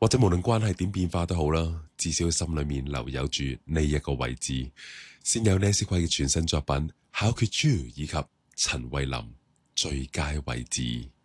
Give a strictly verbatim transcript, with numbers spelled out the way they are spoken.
或者無論關係點變化都好啦，至少心裏面留有住呢一個位置，先有 Nancy Quay 嘅全新作品《巧缺豬》以及陳慧琳最佳位置。